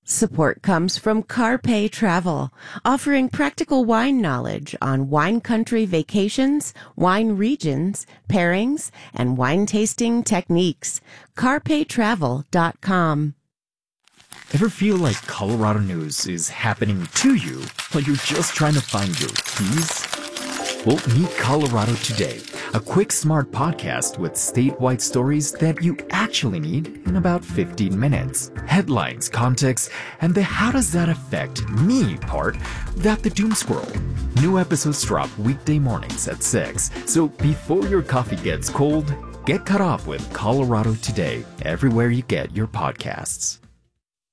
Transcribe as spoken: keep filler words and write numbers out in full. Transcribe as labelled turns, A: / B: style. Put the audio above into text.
A: Support comes from Carpe Travel, offering practical wine knowledge on wine country vacations, wine regions, pairings, and wine tasting techniques. carpe travel dot com.
B: Ever feel like Colorado news is happening to you, but you're just trying to find your keys? Well, meet Colorado Today, a quick, smart podcast with statewide stories that you actually need in about fifteen minutes. Headlines, context, and the how does that affect me part that the doom squirrel. New episodes drop weekday mornings at six, so before your coffee gets cold, get caught up with Colorado Today everywhere you get your podcasts.